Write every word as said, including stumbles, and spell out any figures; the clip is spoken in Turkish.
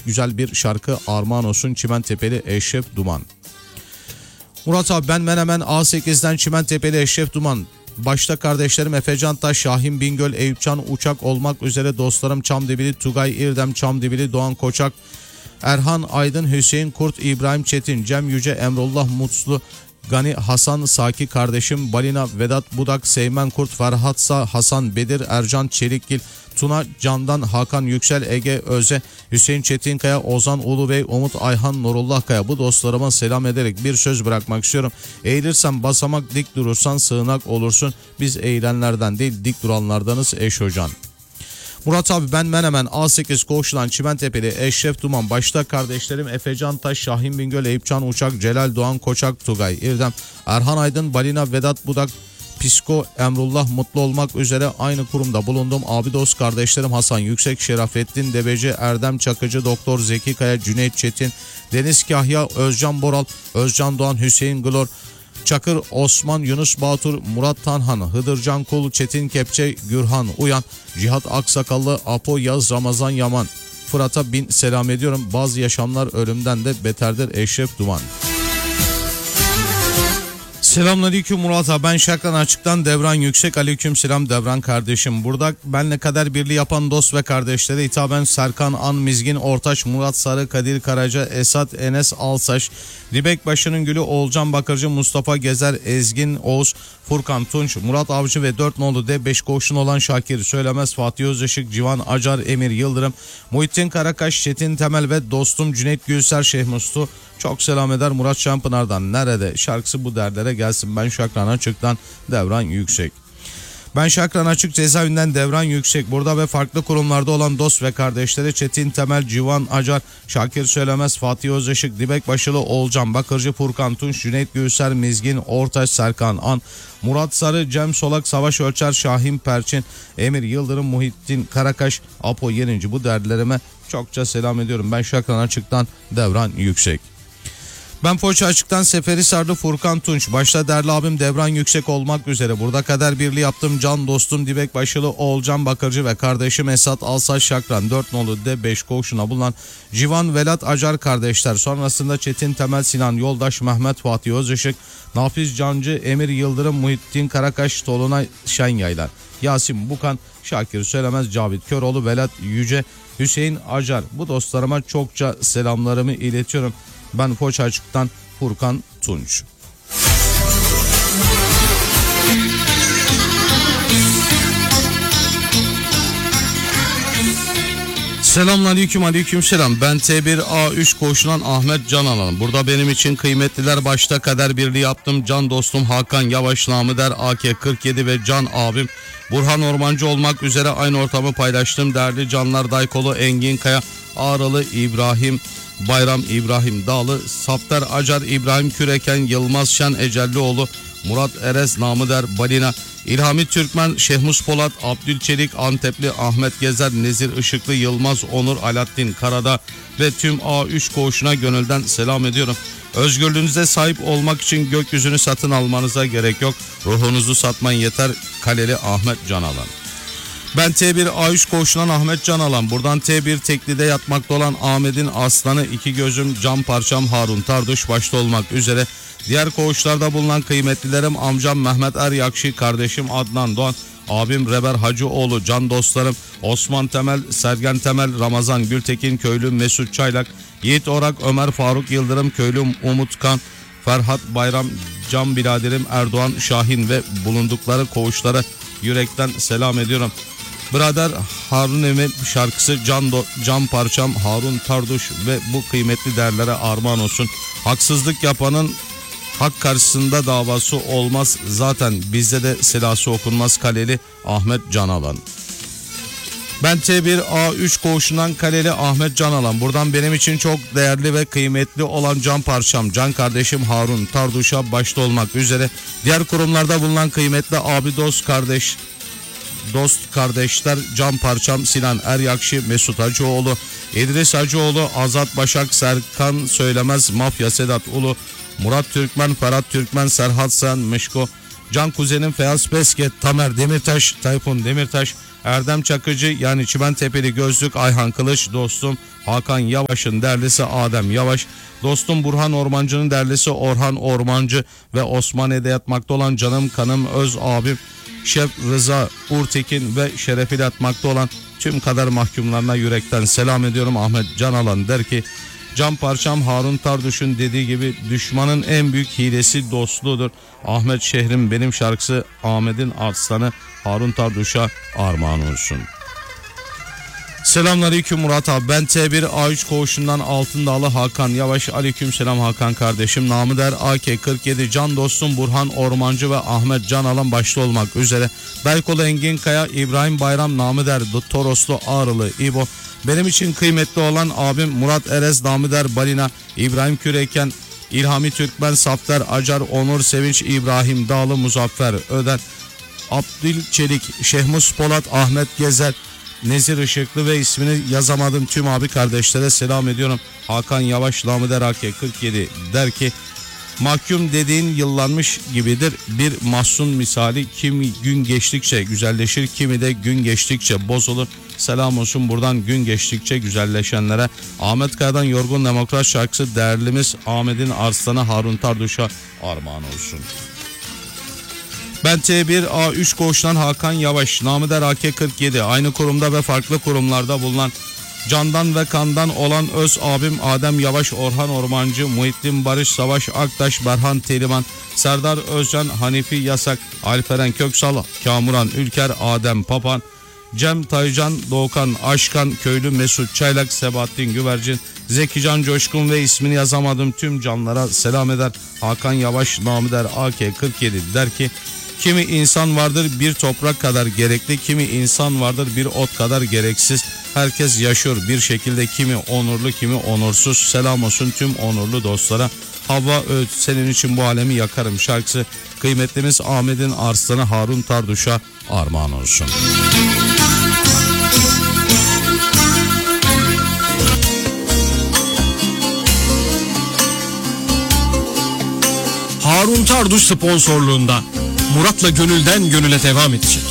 güzel bir şarkı armağan olsun. Çimentepe'li Eşref Duman. Murat abi ben Menemen A sekizden Çimentepe'li Eşref Duman. Başta kardeşlerim Efecan Taş, Şahin Bingöl, Eyüpcan Uçak olmak üzere dostlarım Çamdibili, Tugay İrdem, Çamdibili, Doğan Koçak, Erhan Aydın, Hüseyin Kurt, İbrahim Çetin, Cem Yüce, Emrullah Mutlu, Gani Hasan Saki kardeşim, Balina Vedat Budak, Seymen Kurt, Ferhatsa Hasan Bedir, Ercan Çelikgil, Tuna Candan, Hakan Yüksel, Ege Öze, Hüseyin Çetinkaya, Ozan Ulubey, Umut Ayhan, Nurullah Kaya, bu dostlarıma selam ederek bir söz bırakmak istiyorum. Eğilirsen basamak, dik durursan sığınak olursun. Biz eğilenlerden değil dik duranlardanız eş hocan. Murat abi ben Menemen A sekiz Koğuş'tan Çimentepe'li Eşref Duman. Başta kardeşlerim Efecan Taş, Şahin Bingöl, Eyüpcan Uçak, Celal Doğan Koçak, Tugay İrdem, Erhan Aydın, Balina Vedat Budak, Pisko, Emrullah Mutlu olmak üzere aynı kurumda bulundum. Abi dost kardeşlerim Hasan Yüksek, Şerafettin Deveci, Erdem Çakıcı, Doktor Zeki Kaya, Cüneyt Çetin, Deniz Kahya, Özcan Boral, Özcan Doğan, Hüseyin Glor, Çakır Osman, Yunus Batur, Murat Tanhan, Hıdırcan Kul, Çetin Kepçe, Gürhan Uyan, Cihat Aksakallı, Apo Yaz, Ramazan Yaman. Fırat'a bin selam ediyorum. Bazı yaşamlar ölümden de beterdir Eşref Duman. Selamünaleyküm Murat abi, ben Şakran Açık'tan Devran Yüksek. Aleyküm selam Devran kardeşim. Burada benle kader birliği yapan dost ve kardeşlere hitaben Serkan An Mizgin, Ortaç, Murat Sarı, Kadir Karaca, Esat, Enes Alsaç, Dibekbaşı'nın Gülü, Oğulcan Bakırcı, Mustafa Gezer, Ezgin Oğuz, Furkan Tunç, Murat Avcı ve dört nolu D beş koğuşun olan Şakir Söylemez, Fatih Özışık, Civan Acar, Emir Yıldırım, Muhittin Karakaş, Çetin Temel ve dostum Cüneyt Gülser Şehmustu çok selam eder. Murat Şampınar'dan nerede şarkısı bu derlere gelsin. Ben Şakran Açık'tan Devran Yüksek. Ben Şakran Açık cezaevinden Devran Yüksek. Burada ve farklı kurumlarda olan dost ve kardeşleri Çetin Temel, Civan Acar, Şakir Söylemez, Fatih Özışık, Dibekbaşılı, Oğulcan Bakırcı, Furkan Tunç, Cüneyt Gülser, Mizgin, Ortaç, Serkan An, Murat Sarı, Cem Solak, Savaş Ölçer, Şahin Perçin, Emir Yıldırım, Muhittin Karakaş, Apo Yenici, bu derlerime çokça selam ediyorum. Ben Şakran Açık'tan Devran Yüksek. Ben Foça Açık'tan Seferihisarlı Furkan Tunç. Başta değerli abim Devran Yüksek olmak üzere burada kader birliği yaptım. Can dostum Dibekbaşılı, Oğulcan Bakırcı ve kardeşim Esat Alsaç Şakran. dört nolu D beş koğuşuna bulunan Civan Velat Acar kardeşler. Sonrasında Çetin Temel, Sinan Yoldaş, Mehmet Fatih Özışık, Nafiz Cancı, Emir Yıldırım, Muhittin Karakaş, Tolunay Şenyaylar, Yasin Bukan, Şakir Söylemez, Cavit Köroğlu, Velat Yüce, Hüseyin Acar. Bu dostlarıma çokça selamlarımı iletiyorum. Ben Foça Açık'tan Furkan Tunç. Selamünaleyküm, aleyküm selam. Ben T bir A üç koğuşundan Ahmet Can Alan. Burada benim için kıymetliler başta kader birliği yaptım. Can dostum Hakan Yavaş, namı der A K kırk yedi ve can abim Burhan Ormancı olmak üzere aynı ortamı paylaştım. Değerli canlar Daykolu, Engin Kaya, Ağralı İbrahim Bayram, İbrahim Dağlı, Safter Acar, İbrahim Küreken, Yılmaz Şen Ecellioğlu, Murat Erez, namı der Balina, İlhami Türkmen, Şehmus Polat, Abdülçelik, Antepli, Ahmet Gezer, Nezir Işıklı, Yılmaz Onur, Alaaddin Karada ve tüm A üç koğuşuna gönülden selam ediyorum. Özgürlüğünüze sahip olmak için gökyüzünü satın almanıza gerek yok. Ruhunuzu satmayın yeter. Kaleli Ahmet Canalan. Ben T bir A üç koğuşundan Ahmet Can Alan. Buradan T bir teklide yatmakta olan Ahmet'in aslanı, iki gözüm, can parçam Harun Tarduş başta olmak üzere diğer koğuşlarda bulunan kıymetlilerim amcam Mehmet Er Yakşi, kardeşim Adnan Doğan, abim Reber Hacıoğlu, can dostlarım Osman Temel, Sergen Temel, Ramazan Gültekin, köylü Mesut Çaylak, Yiğit Orak, Ömer Faruk Yıldırım, köylü Umut Kan, Ferhat Bayram, can biraderim Erdoğan Şahin ve bulundukları koğuşlara yürekten selam ediyorum. Birader Harun Emel şarkısı can, do, can parçam Harun Tarduş ve bu kıymetli değerlere armağan olsun. Haksızlık yapanın hak karşısında davası olmaz, zaten bizde de selası okunmaz. Kaleli Ahmet Canalan. Ben T bir A üç koğuşundan Kaleli Ahmet Canalan. Buradan benim için çok değerli ve kıymetli olan can parçam, can kardeşim Harun Tarduş'a başta olmak üzere diğer kurumlarda bulunan kıymetli abi dost kardeş dost kardeşler can parçam Sinan Er Yakşi, Mesut Hacıoğlu, İdris Hacıoğlu, Azat Başak, Serkan Söylemez, Mafya Sedat Ulu, Murat Türkmen, Ferhat Türkmen, Serhat Sen, Mişko, can kuzenim Feyyaz Pesket, Tamer Demirtaş, Tayfun Demirtaş, Erdem Çakıcı yani Çimentepeli Gözlük Ayhan Kılıç dostum. Hakan Yavaş'ın derlisi Adem Yavaş. Dostum Burhan Ormancı'nın derlisi Orhan Ormancı ve Osmaniye'de yatmakta olan canım kanım öz abim Şef Rıza Urtekin ve şerefiyle yatmakta olan tüm kader mahkumlarına yürekten selam ediyorum. Ahmet Canalan der ki can parçam Harun Tarduş'un dediği gibi düşmanın en büyük hilesi dostluğudur. Ahmet şehrim benim şarkısı Ahmet'in arslanı Harun Tarduş'a armağan olsun. Selamünaleyküm Murat abi, ben T bir A üç koğuşundan Altındağlı Hakan Yavaş. Aleyküm selam Hakan kardeşim. Namı der A K kırk yedi can dostum Burhan Ormancı ve Ahmet Canalan başta olmak üzere Berkolu Engin Kaya, İbrahim Bayram namı der Toroslu Ağrılı İbo. Benim için kıymetli olan abim Murat Erez namı der Balina, İbrahim Küreken, İlhami Türkmen, Safter Acar, Onur Sevinç, İbrahim Dağlı, Muzaffer Öden, Abdül Çelik, Şehmus Polat, Ahmet Gezer, Nezir Işıklı ve ismini yazamadım tüm abi kardeşlere selam ediyorum. Hakan Yavaş namı der A K kırk yedi der ki mahkum dediğin yıllanmış gibidir. Bir mahzun misali, kimi gün geçtikçe güzelleşir, kimi de gün geçtikçe bozulur. Selam olsun buradan gün geçtikçe güzelleşenlere. Ahmet Kaya'dan Yorgun Demokrat şarkısı değerlimiz Ahmet'in arslanı Harun Tarduş'a armağan olsun. Ben T bir A üç koğuştan Hakan Yavaş, namı der A K kırk yedi. Aynı kurumda ve farklı kurumlarda bulunan candan ve kandan olan öz abim Adem Yavaş, Orhan Ormancı, Muhittin Barış, Savaş Aktaş, Berhan Teliman, Serdar Özcan, Hanifi Yasak, Alperen Köksal, Kamuran Ülker, Adem Papan, Cem Taycan, Doğukan Aşkan, Köylü Mesut Çaylak, Sebahattin Güvercin, Zekican Coşkun ve ismini yazamadım tüm canlara selam eder. Hakan Yavaş namı der A K kırk yedi der ki kimi insan vardır bir toprak kadar gerekli, kimi insan vardır bir ot kadar gereksiz. Herkes yaşıyor bir şekilde, kimi onurlu kimi onursuz. Selam olsun tüm onurlu dostlara. Hava Öğüt senin için bu alemi yakarım şarkısı kıymetlimiz Ahmet'in arslanı Harun Tarduş'a armağan olsun. Harun Tarduş sponsorluğunda Murat'la gönülden gönüle devam edecek.